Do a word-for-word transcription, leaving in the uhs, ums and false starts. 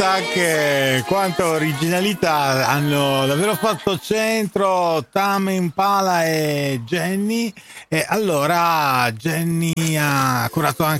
sa che quanta originalità hanno davvero fatto centro Tame Impala e Jenny. E allora Jenny ha curato anche